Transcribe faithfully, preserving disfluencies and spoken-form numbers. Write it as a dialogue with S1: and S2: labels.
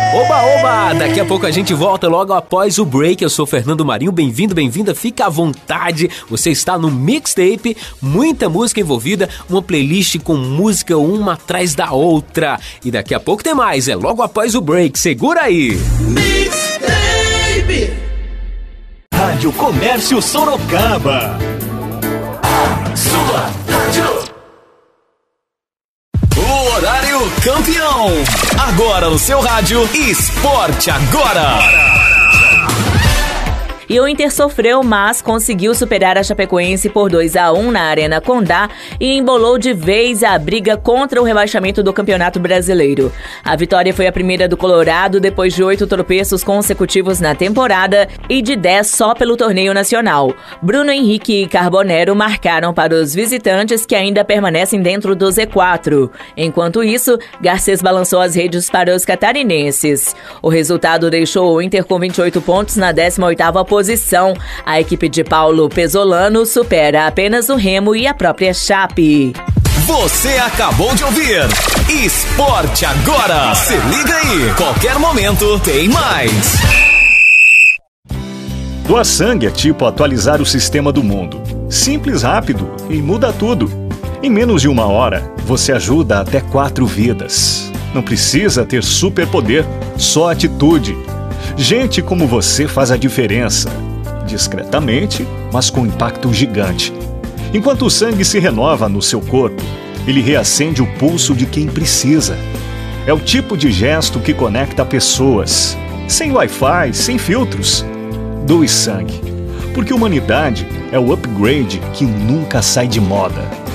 S1: Oba, oba! Daqui a pouco a gente volta logo após o break. Eu sou Fernando Marinho, bem-vindo, bem-vinda, fica à vontade. Você está no Mixtape, muita música envolvida, uma playlist com música uma atrás da outra. E daqui a pouco tem mais, é logo após o break, segura aí!
S2: Mixtape! Rádio Comércio Sorocaba. Sua rádio. O horário campeão. Agora no seu rádio, Esporte Agora.
S3: E o Inter sofreu, mas conseguiu superar a Chapecoense por dois a um na Arena Condá e embolou de vez a briga contra o rebaixamento do Campeonato Brasileiro. A vitória foi a primeira do Colorado depois de oito tropeços consecutivos na temporada e de dez só pelo torneio nacional. Bruno Henrique e Carbonero marcaram para os visitantes, que ainda permanecem dentro do Z quatro. Enquanto isso, Garcês balançou as redes para os catarinenses. O resultado deixou o Inter com vinte e oito pontos na décima oitava posição. Posição. A equipe de Paulo Pesolano supera apenas o Remo e a própria Chape.
S2: Você acabou de ouvir Esporte Agora. Se liga aí, qualquer momento tem mais.
S4: Doar sangue é tipo atualizar o sistema do mundo. Simples, rápido e muda tudo. Em menos de uma hora, você ajuda até quatro vidas. Não precisa ter superpoder, só atitude. Gente como você faz a diferença, discretamente, mas com impacto gigante. Enquanto o sangue se renova no seu corpo, ele reacende o pulso de quem precisa. É o tipo de gesto que conecta pessoas, sem Wi-Fi, sem filtros. Doe sangue, porque humanidade é o upgrade que nunca sai de moda.